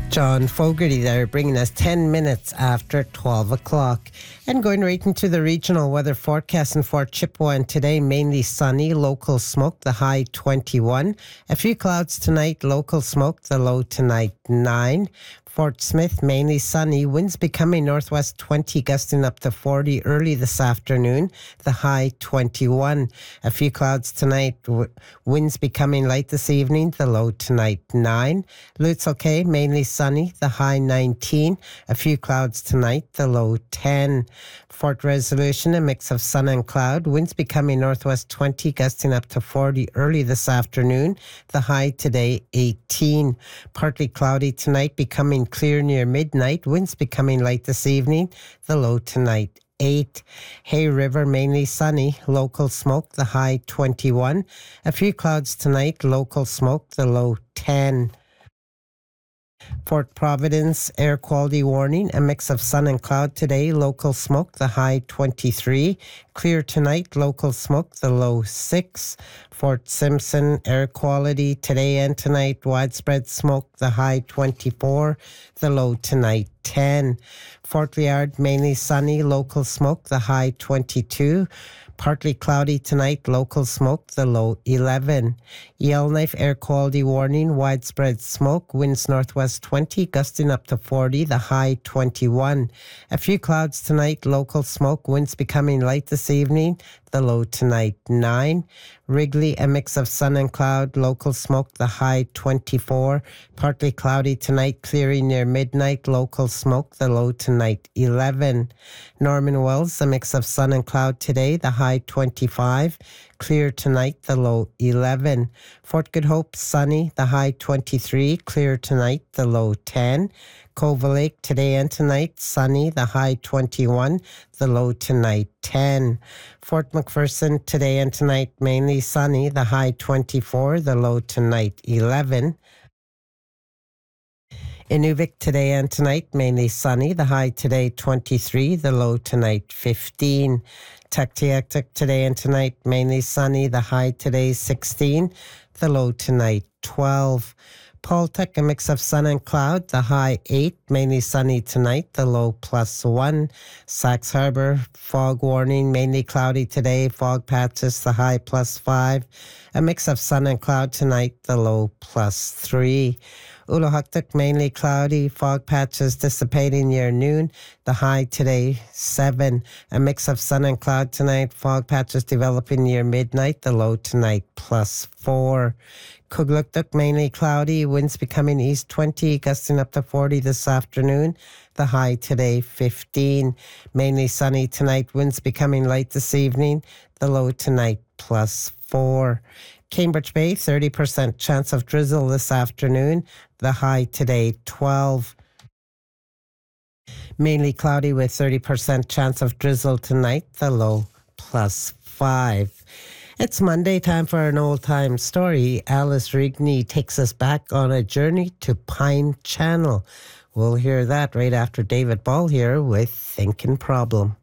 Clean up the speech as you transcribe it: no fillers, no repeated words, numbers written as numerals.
John Fogarty there, bringing us 10 minutes after 12 o'clock. And going right into the regional weather forecast in Fort Chippewa, and today mainly sunny, local smoke, the high 21. A few clouds tonight, local smoke, the low tonight 9. Fort Smith, mainly sunny, winds becoming northwest 20, gusting up to 40 early this afternoon, the high 21. A few clouds tonight, winds becoming light this evening, the low tonight 9. Lutz okay, mainly sunny, the high 19. A few clouds tonight, the low 10. Fort Resolution, a mix of sun and cloud, winds becoming northwest 20, gusting up to 40 early this afternoon, the high today 18. Partly cloudy tonight, becoming clear near midnight, winds becoming light this evening, the low tonight 8. Hay River, mainly sunny, local smoke, the high 21. A few clouds tonight, local smoke, the low 10. Fort Providence, air quality warning, a mix of sun and cloud today, local smoke, the high 23. Clear tonight, local smoke, the low 6. Fort Simpson, air quality today and tonight, widespread smoke, the high 24, the low tonight 10. Fort Liard, mainly sunny, local smoke, the high 22. Partly cloudy tonight, local smoke, the low 11. Yellowknife, air quality warning, widespread smoke, winds northwest 20, gusting up to 40, the high 21. A few clouds tonight, local smoke, winds becoming light this evening, the low tonight 9. Wrigley, a mix of sun and cloud, local smoke, the high 24. Partly cloudy tonight, clearing near midnight, local smoke, the low tonight 11. Norman Wells, a mix of sun and cloud today, the high 25. Clear tonight, the low 11. Fort Good Hope, sunny, the high 23. Clear tonight, the low 10. Cove Lake, today and tonight, sunny, the high 21, the low tonight 10. Fort McPherson, today and tonight, mainly sunny, the high 24, the low tonight 11. Inuvik, today and tonight, mainly sunny, the high today 23, the low tonight 15. Tuktoyaktuk, today and tonight, mainly sunny, the high today 16, the low tonight 12. Paltuk, a mix of sun and cloud, the high 8, mainly sunny tonight, the low +1. Sax Harbor, fog warning, mainly cloudy today, fog patches, the high +5. A mix of sun and cloud tonight, the low +3. Uluhuktuk, mainly cloudy, fog patches dissipating near noon, the high today 7. A mix of sun and cloud tonight, fog patches developing near midnight, the low tonight +4. Kugluktuk, mainly cloudy, winds becoming east 20, gusting up to 40 this afternoon, the high today 15. Mainly sunny tonight, winds becoming light this evening, the low tonight +4. Cambridge Bay, 30% chance of drizzle this afternoon, the high today 12. Mainly cloudy with 30% chance of drizzle tonight, the low +5. It's Monday, time for an old-time story. Alice Rigney takes us back on a journey to Pine Channel. We'll hear that right after David Ball here with Thinking Problem.